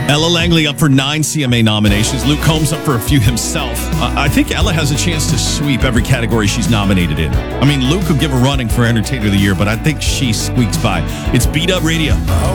Ella Langley up for 9 CMA nominations. Luke Combs up for a few himself. I think Ella has a chance to sweep every category she's nominated in. I mean, Luke could give a running for Entertainer of the Year, but I think she squeaks by. It's Beat Up Radio.